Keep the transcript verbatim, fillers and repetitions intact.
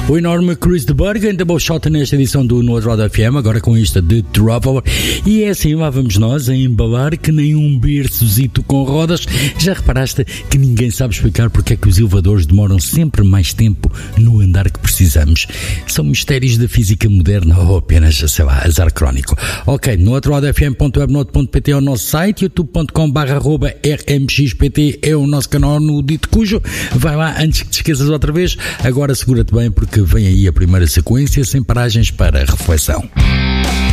O enorme Chris de Burgh ainda shot nesta edição do No Outro Lado F M, agora com isto de Trouble. E é assim, lá vamos nós a embalar que nem um berçozito com rodas. Já reparaste que ninguém sabe explicar porque é que os elevadores demoram sempre mais tempo no andar que precisamos? São mistérios da física moderna ou apenas, sei lá, azar crónico. Ok, no outro lado f m ponto webnote ponto p t é o nosso site, youtube ponto com barra arroba r m x p t é o nosso canal no Dito Cujo. Vai lá antes que te esqueças outra vez. Agora segura-te bem porque vem aí a primeira sequência sem paragens para reflexão.